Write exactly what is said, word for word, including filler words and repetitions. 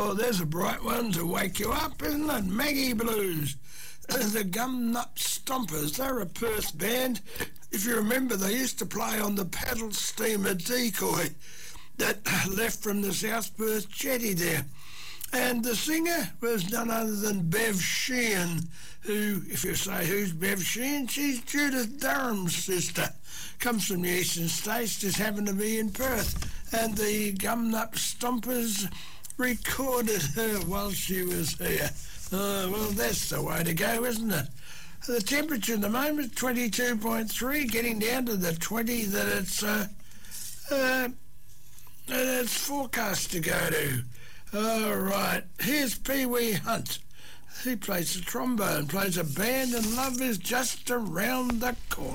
Oh, there's a bright one to wake you up, isn't it? Maggie Blues. The Gum Nut Stompers, they're a Perth band. If you remember, they used to play on the paddle steamer Decoy that left from the South Perth jetty there. And the singer was none other than Bev Sheehan, who, if you say, who's Bev Sheehan? She's Judith Durham's sister. Comes from the eastern states, just happened to be in Perth. And the Gum Nut Stompers recorded her while she was here. Oh, well, that's the way to go, isn't it? The temperature at the moment, twenty-two point three, getting down to the twenty that it's, uh, uh, that it's forecast to go to. All right, here's Pee Wee Hunt. He plays the trombone, plays a band, and love is just around the corner.